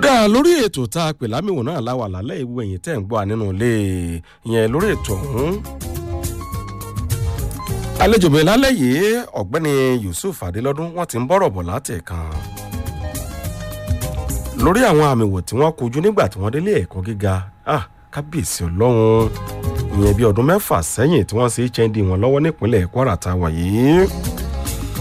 dáa lórí ètò tá a pè lámìwò náà láwà lálẹ́ ìwé ẹ̀yìn tẹ́ ń gbọ́ nínú ilé ìyẹn lórí ètò ọ̀hún. àlejò mi lálẹ́ yìí ọ̀gbẹ́ni Yusuf Adélọ́dún wọ́n ti ń bọ̀rọ̀ bọ̀ látẹ̀kan lórí àwọn àmì wò tí wọ́n kojú nígbà tí wọ́n délé ẹ̀kọ́ gíga kábíyèsí ọlọ́run ìyẹn bí ọdún 6 sẹ́yìn tí wọ́n ṣe HND wọn lọ́wọ́ nípínlẹ̀ Kwara tá a wà yìí.